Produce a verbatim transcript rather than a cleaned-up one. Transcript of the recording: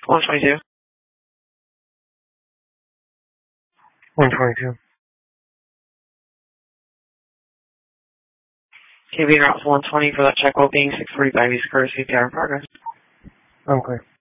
one twenty-two. one twenty-two. K B route one twenty for that check well being six forty-five East Courtesy, Tower Progress. Okay.